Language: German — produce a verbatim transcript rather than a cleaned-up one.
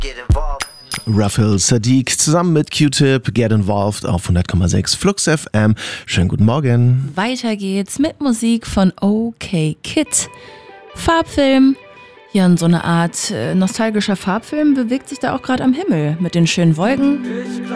Raphael Sadiq zusammen mit Q-Tip, Get Involved auf hundert Komma sechs Flux F M. Schönen guten Morgen. Weiter geht's mit Musik von OK Kid. Farbfilm. Ja, und so eine Art äh, nostalgischer Farbfilm bewegt sich da auch gerade am Himmel mit den schönen Wolken.